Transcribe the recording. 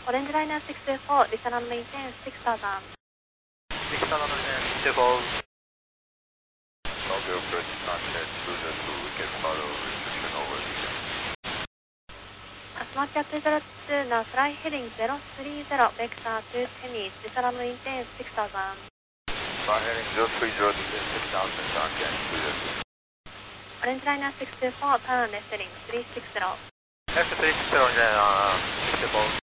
Orange Liner 624, Lisa runway 10, 6000. 6000 runway 624. Novia approach contact 202, get follow restriction over the Smartjet 202, now fly heading 030, vector to Tennis, Lisa runway 10, 6000. Fly heading 030 to 6000, contact 202. Orange Liner 624, turn left heading 360. Left 360, 64.